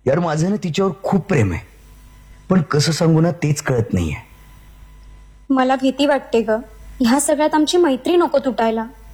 यार माझं ना तिच्यावर खूप प्रेम आहे, पण कसं सांगू ना तेच कळत नाहीये. मला भीती वाटते ग, ह्या सगळ्यात आमची मैत्री नको तुटायला.